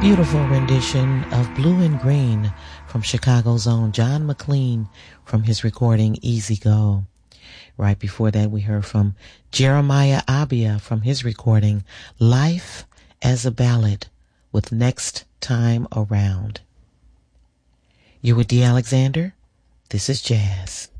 Beautiful rendition of Blue and Green from Chicago's own John McLean from his recording Easy Go. Right before that, we heard from Jeremiah Abia from his recording Life as a Ballad with Next Time Around. You're with D. Alexander. This is Jazz.